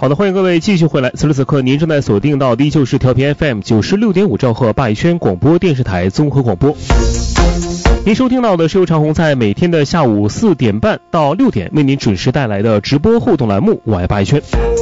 好的，欢迎各位继续回来。此时此刻，您正在锁定到的就是调频 FM 96.5兆赫霸轩广播电视台综合广播。您收听到的是由长虹在每天的下午4点半到6点为您准时带来的直播互动栏目《我爱霸轩》。